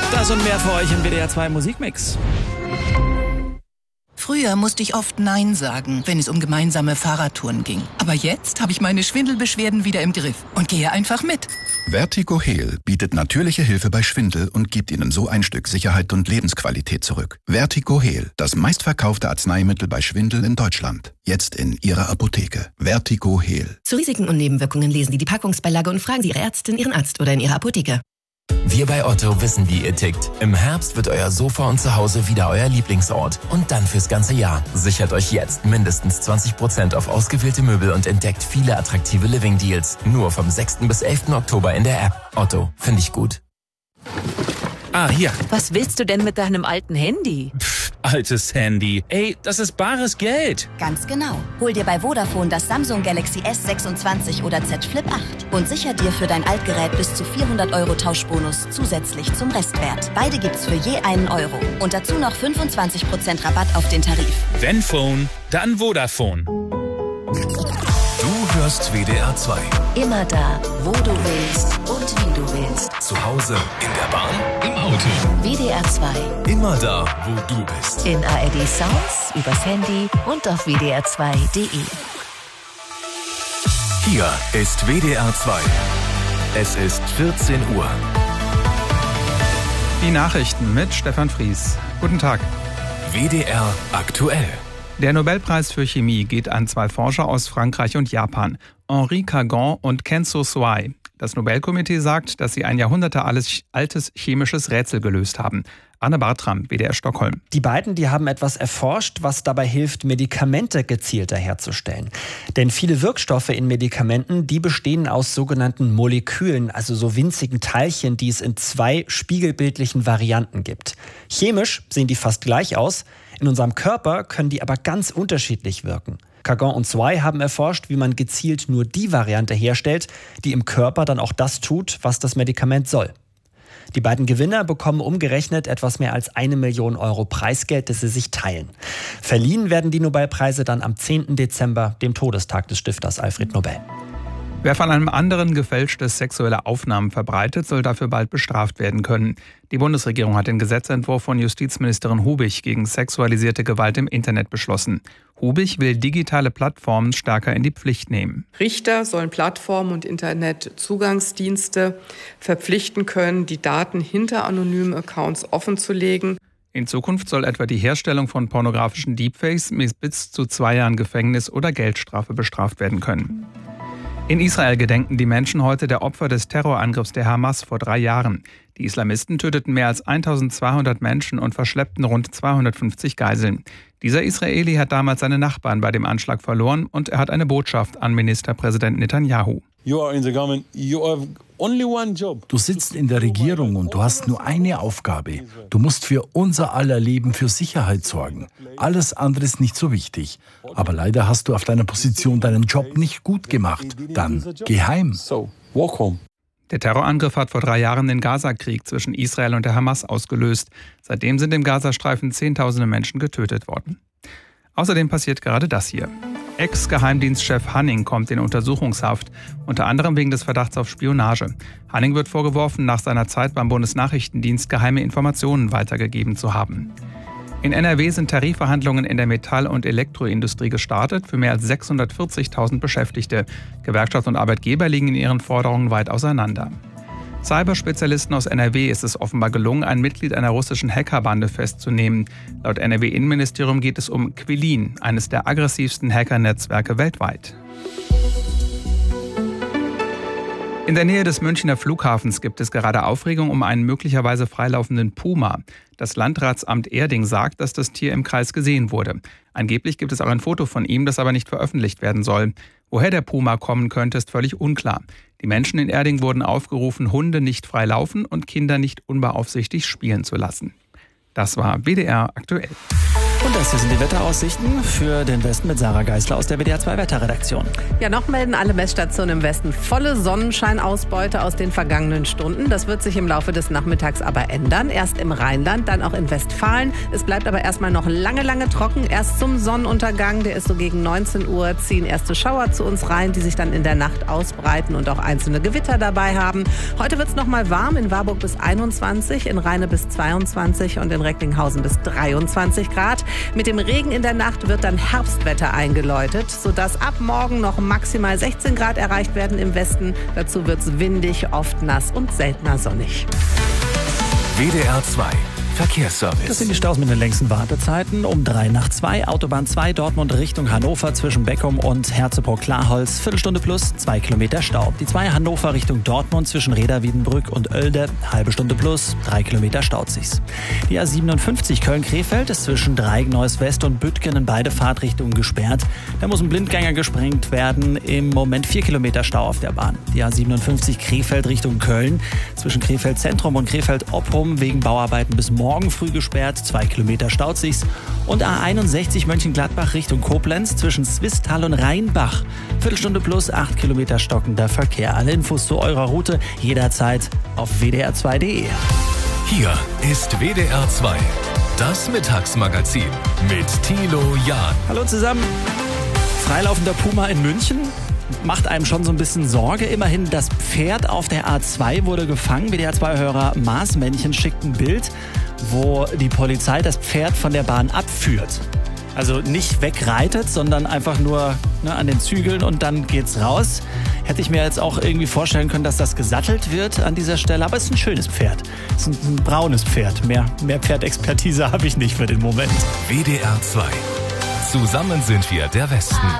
Das und mehr für euch im WDR 2 Musikmix. Früher musste ich oft Nein sagen, wenn es um gemeinsame Fahrradtouren ging. Aber jetzt habe ich meine Schwindelbeschwerden wieder im Griff und gehe einfach mit. Vertigo Heal bietet natürliche Hilfe bei Schwindel und gibt Ihnen so ein Stück Sicherheit und Lebensqualität zurück. Vertigo Heal, das meistverkaufte Arzneimittel bei Schwindel in Deutschland. Jetzt in Ihrer Apotheke. Vertigo Heal. Zu Risiken und Nebenwirkungen lesen Sie die Packungsbeilage und fragen Sie Ihre Ärztin, Ihren Arzt oder in Ihrer Apotheke. Wir bei Otto wissen, wie ihr tickt. Im Herbst wird euer Sofa und Zuhause wieder euer Lieblingsort. Und dann fürs ganze Jahr. Sichert euch jetzt mindestens 20% auf ausgewählte Möbel und entdeckt viele attraktive Living-Deals. Nur vom 6. bis 11. Oktober in der App. Otto, finde ich gut. Hier. Was willst du denn mit deinem alten Handy? Altes Handy. Ey, das ist bares Geld. Ganz genau. Hol dir bei Vodafone das Samsung Galaxy S26 oder Z Flip 8 und sicher dir für dein Altgerät bis zu 400 € Tauschbonus zusätzlich zum Restwert. Beide gibt's für je €1 und dazu noch 25% Rabatt auf den Tarif. Wenn Phone, dann Vodafone. Du hörst WDR 2. Immer da, wo du willst und wie du willst. Zu Hause, in der Bahn, im Auto. WDR 2. Immer da, wo du bist. In ARD Sounds, übers Handy und auf wdr2.de. Hier ist WDR 2. Es ist 14 Uhr. Die Nachrichten mit Stefan Fries. Guten Tag. WDR aktuell. Der Nobelpreis für Chemie geht an 2 Forscher aus Frankreich und Japan, Henri Cagon und Kenzo Swai. Das Nobelkomitee sagt, dass sie ein jahrhundertealtes chemisches Rätsel gelöst haben. Anne Bartram, WDR Stockholm. Die beiden, die haben etwas erforscht, was dabei hilft, Medikamente gezielter herzustellen. Denn viele Wirkstoffe in Medikamenten, die bestehen aus sogenannten Molekülen, also so winzigen Teilchen, die es in 2 spiegelbildlichen Varianten gibt. Chemisch sehen die fast gleich aus, in unserem Körper können die aber ganz unterschiedlich wirken. Cagon und Swai haben erforscht, wie man gezielt nur die Variante herstellt, die im Körper dann auch das tut, was das Medikament soll. Die beiden Gewinner bekommen umgerechnet etwas mehr als 1 Million € Preisgeld, das sie sich teilen. Verliehen werden die Nobelpreise dann am 10. Dezember, dem Todestag des Stifters Alfred Nobel. Wer von einem anderen gefälschtes sexuelle Aufnahmen verbreitet, soll dafür bald bestraft werden können. Die Bundesregierung hat den Gesetzentwurf von Justizministerin Hubig gegen sexualisierte Gewalt im Internet beschlossen. Hubig will digitale Plattformen stärker in die Pflicht nehmen. Richter sollen Plattformen und Internetzugangsdienste verpflichten können, die Daten hinter anonymen Accounts offenzulegen. In Zukunft soll etwa die Herstellung von pornografischen Deepfakes mit bis zu 2 Jahren Gefängnis oder Geldstrafe bestraft werden können. In Israel gedenken die Menschen heute der Opfer des Terrorangriffs der Hamas vor 3 Jahren. Die Islamisten töteten mehr als 1200 Menschen und verschleppten rund 250 Geiseln. Dieser Israeli hat damals seine Nachbarn bei dem Anschlag verloren und er hat eine Botschaft an Ministerpräsident Netanyahu. Du sitzt in der Regierung und du hast nur eine Aufgabe. Du musst für unser aller Leben für Sicherheit sorgen. Alles andere ist nicht so wichtig. Aber leider hast du auf deiner Position deinen Job nicht gut gemacht. Dann geh heim. Der Terrorangriff hat vor 3 Jahren den Gaza-Krieg zwischen Israel und der Hamas ausgelöst. Seitdem sind im Gazastreifen Zehntausende Menschen getötet worden. Außerdem passiert gerade das hier. Ex-Geheimdienstchef Hanning kommt in Untersuchungshaft, unter anderem wegen des Verdachts auf Spionage. Hanning wird vorgeworfen, nach seiner Zeit beim Bundesnachrichtendienst geheime Informationen weitergegeben zu haben. In NRW sind Tarifverhandlungen in der Metall- und Elektroindustrie gestartet für mehr als 640.000 Beschäftigte. Gewerkschaft und Arbeitgeber liegen in ihren Forderungen weit auseinander. Cyberspezialisten aus NRW ist es offenbar gelungen, ein Mitglied einer russischen Hackerbande festzunehmen. Laut NRW-Innenministerium geht es um Quilin, eines der aggressivsten Hackernetzwerke weltweit. In der Nähe des Münchner Flughafens gibt es gerade Aufregung um einen möglicherweise freilaufenden Puma. Das Landratsamt Erding sagt, dass das Tier im Kreis gesehen wurde. Angeblich gibt es auch ein Foto von ihm, das aber nicht veröffentlicht werden soll. Woher der Puma kommen könnte, ist völlig unklar. Die Menschen in Erding wurden aufgerufen, Hunde nicht frei laufen und Kinder nicht unbeaufsichtigt spielen zu lassen. Das war WDR aktuell. Und das hier sind die Wetteraussichten für den Westen mit Sarah Geisler aus der WDR 2 Wetterredaktion. Ja, noch melden alle Messstationen im Westen volle Sonnenscheinausbeute aus den vergangenen Stunden. Das wird sich im Laufe des Nachmittags aber ändern. Erst im Rheinland, dann auch in Westfalen. Es bleibt aber erstmal noch lange trocken. Erst zum Sonnenuntergang, der ist so gegen 19 Uhr, ziehen erste Schauer zu uns rein, die sich dann in der Nacht ausbreiten und auch einzelne Gewitter dabei haben. Heute wird es noch mal warm, in Warburg bis 21, in Rheine bis 22 und in Recklinghausen bis 23 Grad. Mit dem Regen in der Nacht wird dann Herbstwetter eingeläutet, sodass ab morgen noch maximal 16 Grad erreicht werden im Westen. Dazu wird es windig, oft nass und seltener sonnig. WDR 2 Verkehrsservice. Das sind die Staus mit den längsten Wartezeiten. Um 3:02, Autobahn 2 Dortmund Richtung Hannover zwischen Beckum und Herzebrock-Klarholz. Viertelstunde plus, 2 Kilometer Stau. Die 2 Hannover Richtung Dortmund zwischen Reda-Wiedenbrück und Oelde. Halbe Stunde plus, 3 Kilometer staut sich's. Die A57 Köln-Krefeld ist zwischen Dreieck-Neuss West und Büttgen in beide Fahrtrichtungen gesperrt. Da muss ein Blindgänger gesprengt werden. Im Moment 4 Kilometer Stau auf der Bahn. Die A57 Krefeld Richtung Köln zwischen Krefeld Zentrum und Krefeld Oppum wegen Bauarbeiten bis morgen früh gesperrt, 2 Kilometer staut sich's. Und A61 Mönchengladbach Richtung Koblenz zwischen Swisttal und Rheinbach. Viertelstunde plus, 8 Kilometer stockender Verkehr. Alle Infos zu eurer Route jederzeit auf wdr2.de. Hier ist WDR 2, das Mittagsmagazin mit Thilo Jahn. Hallo zusammen. Freilaufender Puma in München macht einem schon so ein bisschen Sorge. Immerhin, das Pferd auf der A2 wurde gefangen. WDR2-Hörer Marsmännchen schickt ein Bild, wo die Polizei das Pferd von der Bahn abführt. Also nicht wegreitet, sondern einfach nur an den Zügeln und dann geht's raus. Hätte ich mir jetzt auch irgendwie vorstellen können, dass das gesattelt wird an dieser Stelle. Aber es ist ein schönes Pferd. Es ist ein braunes Pferd. Mehr Pferdexpertise habe ich nicht für den Moment. WDR 2. Zusammen sind wir der Westen.